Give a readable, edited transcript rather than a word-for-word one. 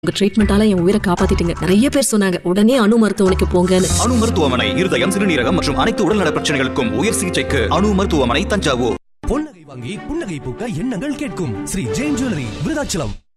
உங்க ட்ரீட்மெண்டால என் உயிரை காப்பாத்திட்டீங்க. நிறைய பேர் சொன்னாங்க உடனே அணு மருத்துவமனைக்கு போங்கன்னு. அணு மருத்துவமனை இருதயம், சிறுநீரகம் மற்றும் அனைத்து உடல்நல பிரச்சனைகளுக்கும் உயர் சிகிச்சைக்கு அணு மருத்துவமனை, தஞ்சாவூர். பொன்னகை வாங்கி புன்னகை பூக்க எண்ணங்கள் கேட்கும் ஸ்ரீ ஜெயின் ஜுவல்லரி, விருதாச்சலம்.